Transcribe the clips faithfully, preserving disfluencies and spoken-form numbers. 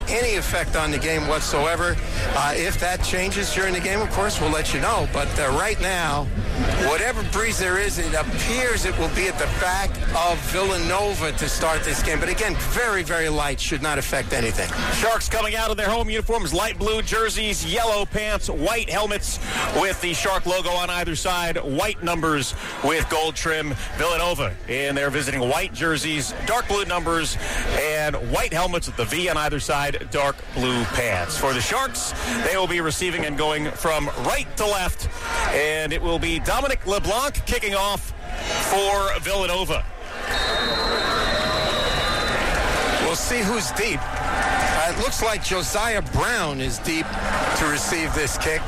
any effect on the game whatsoever. Uh, if that changes during the game, of course, we'll let you know. But uh, right now, whatever breeze there is, it appears it will be at the back of Villanova to start this game. But again, very, very light, should not affect anything. Sharks coming out in their home uniforms, light blue jerseys, yellow pants, white helmets with the Shark logo on either side, white numbers with gold trim. Villanova in their visiting white jerseys, dark blue numbers, and white helmets with the V on either side, dark blue pants. For the Sharks, they will be receiving and going from right to left, and it will be Dominic LeBlanc kicking off for Villanova. We'll see who's deep. Uh, it looks like Josiah Brown is deep to receive this kick.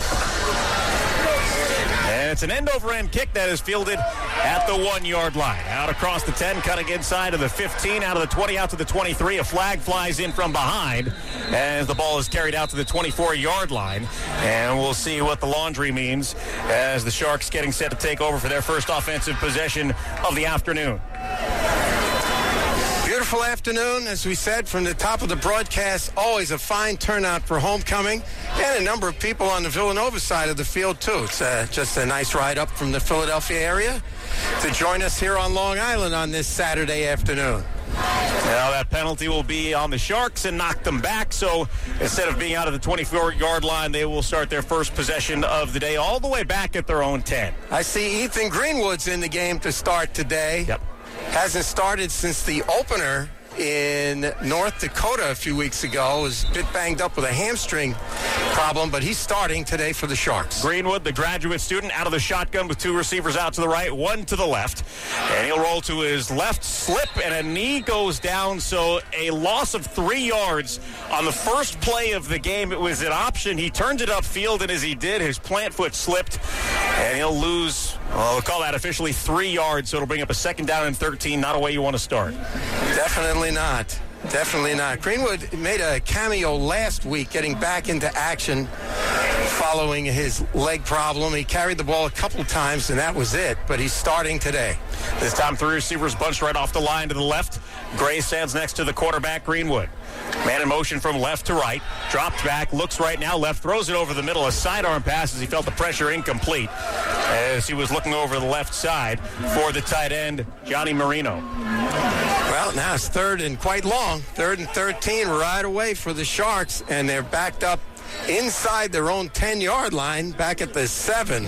And it's an end-over-end kick that is fielded at the one-yard line. Out across the ten, cutting inside of the fifteen, out of the twenty, out to the twenty-three. A flag flies in from behind as the ball is carried out to the twenty-four-yard line. And we'll see what the laundry means as the Sharks getting set to take over for their first offensive possession of the afternoon. Beautiful afternoon, as we said, from the top of the broadcast. Always a fine turnout for homecoming, and a number of people on the Villanova side of the field, too. It's uh, just a nice ride up from the Philadelphia area to join us here on Long Island on this Saturday afternoon. Now that penalty will be on the Sharks and knock them back. So instead of being out of the twenty-four-yard line, they will start their first possession of the day all the way back at their own ten. I see Ethan Greenwood's in the game to start today. Yep. Hasn't started since the opener in North Dakota a few weeks ago. Was a bit banged up with a hamstring problem, but he's starting today for the Sharks. Greenwood, the graduate student, out of the shotgun with two receivers out to the right, one to the left. And he'll roll to his left, slip, and a knee goes down. So a loss of three yards on the first play of the game. It was an option. He turned it upfield, and as he did, his plant foot slipped. And he'll lose, well, we'll call that officially three yards. So it'll bring up a second down and thirteen. Not a way you want to start. Definitely not. Definitely not. Greenwood made a cameo last week getting back into action following his leg problem. He carried the ball a couple times, and that was it. But he's starting today. This time, three receivers bunched right off the line to the left. Gray stands next to the quarterback, Greenwood. Man in motion from left to right. Dropped back, looks right now, left, throws it over the middle. A sidearm pass as he felt the pressure incomplete as he was looking over the left side for the tight end, Johnny Marino. Well, now it's third and quite long. Third and thirteen right away for the Sharks, and they're backed up inside their own ten-yard line, back at the seven.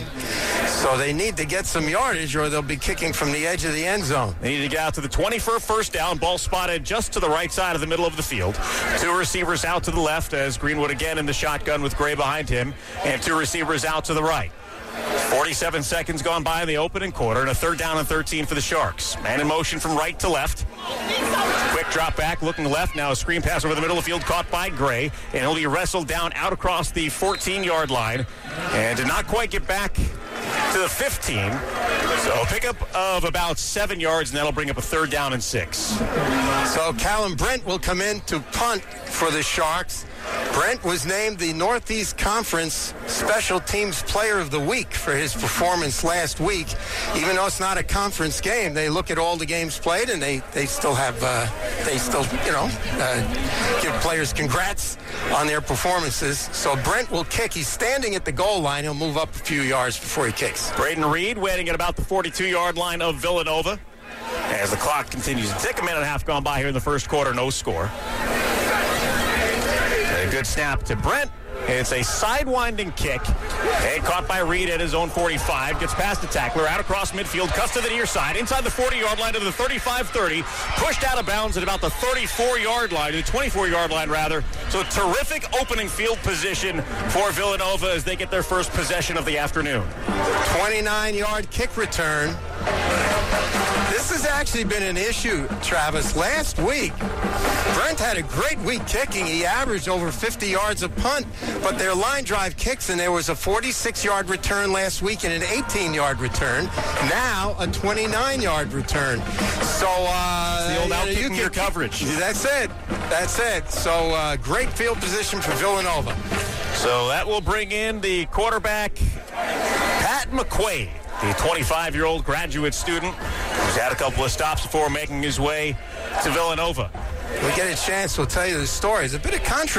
So they need to get some yardage or they'll be kicking from the edge of the end zone. They need to get out to the twenty for a first down. Ball spotted just to the right side of the middle of the field. Two receivers out to the left as Greenwood again in the shotgun with Gray behind him. And two receivers out to the right. forty-seven seconds gone by in the opening quarter, and a third down and thirteen for the Sharks. Man in motion from right to left. Quick drop back, looking left. Now a screen pass over the middle of the field caught by Gray, and he'll be wrestled down out across the fourteen-yard line, and did not quite get back to the fifteen. So a pickup of about seven yards, and that'll bring up a third down and six. So Callum Brent will come in to punt for the Sharks. Brent was named the Northeast Conference Special Teams Player of the Week for his performance last week. Even though it's not a conference game, they look at all the games played, and they, they still have, uh, they still, you know, uh, give players congrats on their performances. So Brent will kick. He's standing at the goal line. He'll move up a few yards before he kicks. Braden Reed waiting at about the forty-two-yard line of Villanova. As the clock continues to tick, a minute and a half gone by here in the first quarter, no score. A good snap to Brent. It's a sidewinding kick. And caught by Reed at his own forty-five. Gets past the tackler, out across midfield, cuts to the near side, inside the forty-yard line to the thirty-five thirty. Pushed out of bounds at about the thirty-four-yard line, the twenty-four-yard line, rather. So terrific opening field position for Villanova as they get their first possession of the afternoon. twenty-nine-yard kick return. This has actually been an issue, Travis. Last week, Brent had a great week kicking. He averaged over fifty yards a punt, but their line drive kicks, and there was a forty-six-yard return last week and an eighteen-yard return. Now, a twenty-nine-yard return. So, uh... the old out you kicking your coverage. That's it. That's it. So, uh, great field position for Villanova. So that will bring in the quarterback, Pat McQuaid, the twenty-five-year-old graduate student who's had a couple of stops before making his way to Villanova. We get a chance, we'll tell you the story. It's a bit of contrast.